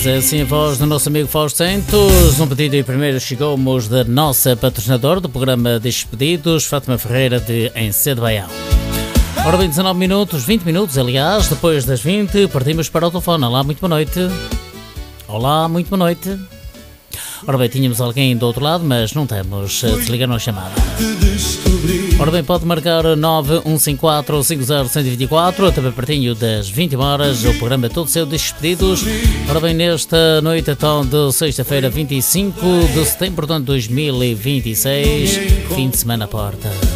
Despedidas, é assim a voz do nosso amigo Fausto Santos. Um pedido e primeiro chegou-nos da nossa patrocinadora do programa Despedidos, Fátima Ferreira de Encedo Baião. Ora bem, 19 minutos, 20 minutos, aliás, depois das 20, partimos para o telefone. Olá, muito boa noite. Olá, muito boa noite. Ora bem, tínhamos alguém do outro lado, mas não temos. Desligaram a chamada. Ora bem, pode marcar 915450124, também pertinho das 20 horas, o programa todo seu Despedidos. Ora bem, nesta noite então de sexta-feira, 25 de setembro de 2026, fim de semana à porta.